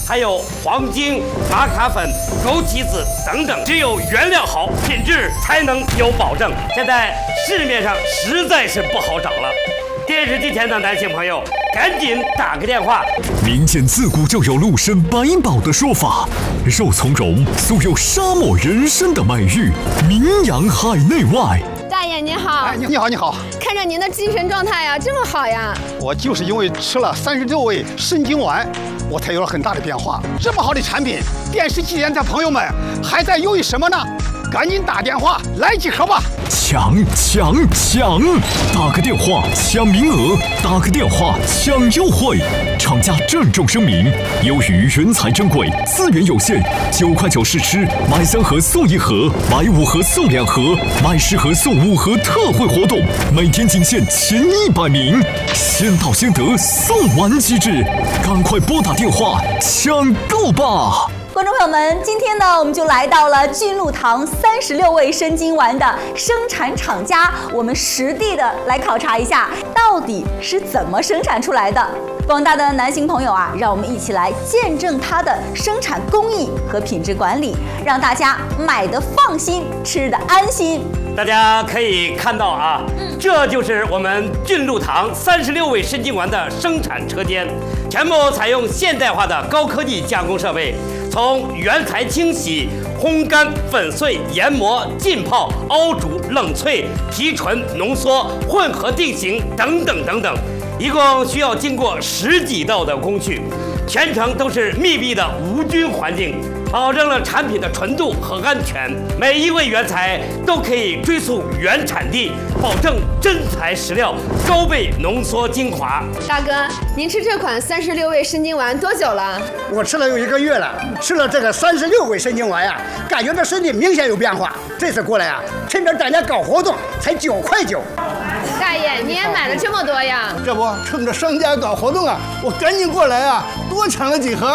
还有黄精、玛卡粉、枸杞子等等。只有原料好，品质才能有保证。现在市面上实在是不好找了。电视机前的男性朋友，赶紧打个电话。 民间自古就有鹿身百宝的说法，肉从容素有沙漠人参的美誉，名扬海内外。 大爷您好， 哎，你好，你好。 看着您的精神状态呀，这么好呀。 我就是因为吃了36味参精丸，我才有了很大的变化。这么好的产品，电视机前的朋友们还在犹豫什么呢？赶紧打电话来几盒吧！ 抢！打个电话抢名额，打个电话抢优惠。厂家郑重声明：由于人才珍贵，资源有限，9块9试吃，买3盒送1盒，买5盒送2盒，买10盒送5盒特惠活动，每天仅限前100名，先到先得，送完即止，赶快拨打电话抢购吧！ 观众朋友们，今天呢，我们就来到了俊鹿堂36味参精丸的生产厂家，我们实地的来考察一下，到底是怎么生产出来的。广大的男性朋友啊，让我们一起来见证它的生产工艺和品质管理，让大家买得放心，吃得安心。 大家可以看到啊，这就是我们俊鹿堂36味参精丸的生产车间，全部采用现代化的高科技加工设备。从原材清洗、烘干、粉碎、研磨、浸泡、熬煮、冷萃、提纯、浓缩、混合定型等等等等，一共需要经过10几道的工序，全程都是密闭的无菌环境，保证了产品的纯度和安全。每一味原材都可以追溯原产地，保证真材实料，高倍浓缩精华。 大哥，您吃这款36味参精丸多久了？ 我吃了有1个月了，吃了这个36味参精丸呀，感觉这身体明显有变化。这次过来啊，趁着大家搞活动，才9块9。 大爷，你也买了这么多呀？ 这不，趁着商家搞活动啊，我赶紧过来啊，多抢了几盒。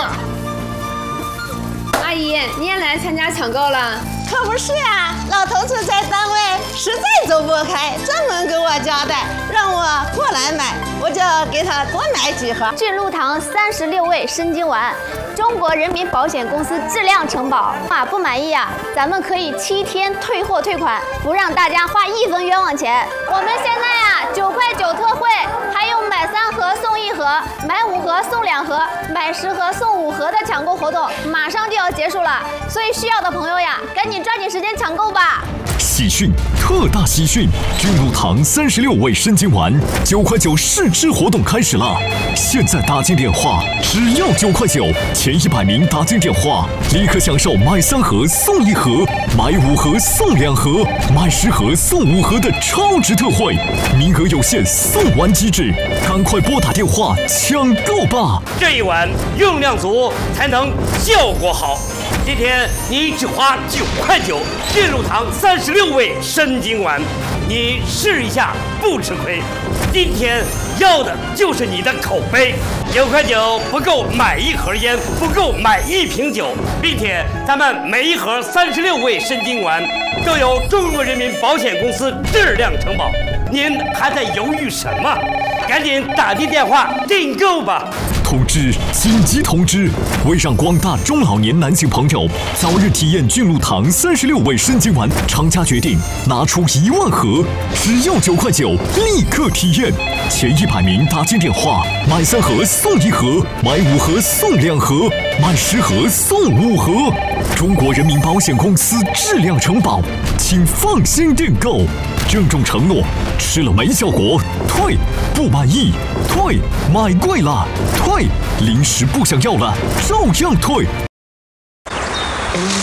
阿姨，你也来参加抢购了？ 可不是呀，老头子在单位实在走不开，专门给我交代，让我过来买，我就给他多买几盒。 俊鹿堂36味参精丸，中国人民保险公司质量承保。不满意啊，咱们可以7天退货退款，不让大家花1分冤枉钱。我们现在呀，9块9特惠，还有买3盒送1盒，买5盒送2盒，买10盒送5盒的抢购活动，马上就要结束了，所以需要的朋友呀，赶紧抓紧时间抢购吧！ 喜讯，特大喜讯！俊鹿堂36味参精丸9块9试吃活动开始了，现在打进电话只要9块9，前100名打进电话立刻享受买3盒送1盒，买5盒送2盒，买10盒送5盒的超值特惠，名额有限，送完即止，赶快拨打电话抢购吧！ 这一碗用量足，才能效果好。今天你只花9块9，俊鹿堂36味参精丸，你试一下不吃亏。今天要的就是你的口碑，9块9不够买1盒烟，不够买1瓶酒，并且咱们每1盒36味参精丸都有中国人民保险公司质量承保。您还在犹豫什么？赶紧打进电话订购吧！ 通知！紧急通知！为让广大中老年男性朋友早日体验俊鹿堂36味参精丸，厂家决定拿出1万盒，只要9块9，立刻体验。前100名打进电话，买3盒送1盒，买5盒送2盒，买10盒送5盒。中国人民保险公司质量承保，请放心订购。郑重承诺：吃了没效果，退；不满意，退；买贵了，退；零食不想要了，照样退。